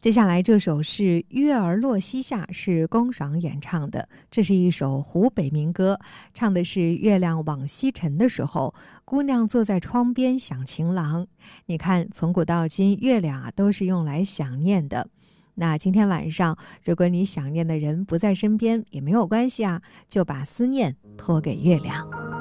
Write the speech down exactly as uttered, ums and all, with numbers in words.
接下来这首是《月儿落西下》，是龚爽演唱的。这是一首湖北民歌，唱的是月亮往西沉的时候，姑娘坐在窗边想情郎。你看，从古到今，月亮啊都是用来想念的。那今天晚上，如果你想念的人不在身边，也没有关系啊，就把思念托给月亮。